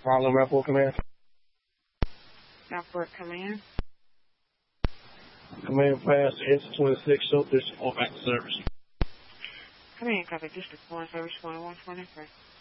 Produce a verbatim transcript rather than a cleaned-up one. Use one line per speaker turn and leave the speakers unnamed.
Harlem Airport Command.
Airport Command.
Command pass into twenty-six, show this or back to service.
Command, copy District one, service twenty-one twenty-three.